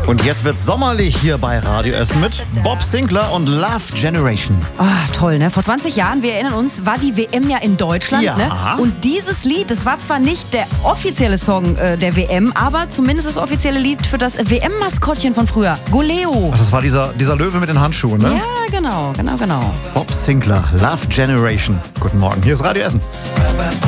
Und jetzt wird sommerlich hier bei Radio Essen mit Bob Sinclar und Love Generation. Ah, toll, ne? Vor 20 Jahren, wir erinnern uns, war die WM ja in Deutschland. Ja. Ne? Und dieses Lied, das war zwar nicht der offizielle Song der WM, aber zumindest das offizielle Lied für das WM-Maskottchen von früher, Goleo. Ach, das war dieser Löwe mit den Handschuhen, ne? Ja, genau. Bob Sinclar, Love Generation. Guten Morgen, hier ist Radio Essen.